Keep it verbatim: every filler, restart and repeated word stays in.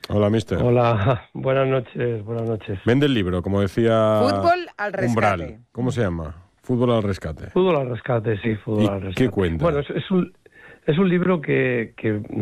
Hola, mister. Hola, buenas noches, buenas noches. Vende el libro, como decía Fútbol al rescate. Umbral. ¿Cómo se llama? Fútbol al rescate. Fútbol al rescate, sí, fútbol ¿Y al rescate. qué cuenta? Bueno, es, es un es un libro que, que